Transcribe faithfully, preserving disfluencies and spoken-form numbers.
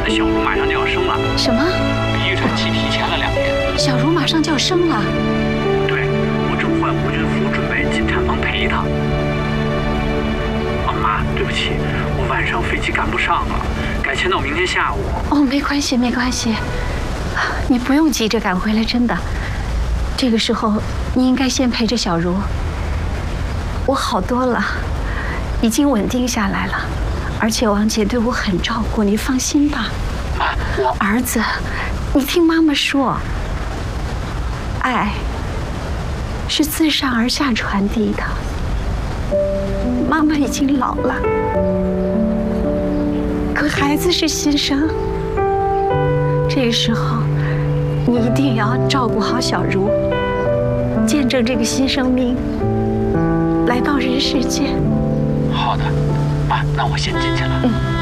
那小茹马上就要生了。 什么？ 比预产期提前了两天。 小茹马上就要生了。 对，我正换无菌服，准备进产房陪她。啊妈，对不起，我晚上飞机赶不上了，改签到明天下午。 哦，没关系，没关系，你不用急着赶回来，真的。这个时候你应该先陪着小茹。我好多了，已经稳定下来了，而且王姐对我很照顾，你放心吧。 妈，我儿子，你听妈妈说，爱是自上而下传递的。妈妈已经老了，可孩子是新生，这个时候你一定要照顾好小茹，见证这个新生命来到人世间。 好的，妈，那我先进去了。 嗯。